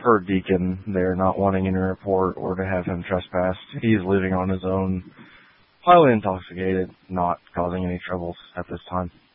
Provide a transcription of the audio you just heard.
per Deacon, they're not wanting any report or to have him trespassed. He's leaving on his own, highly intoxicated, not causing any troubles at this time.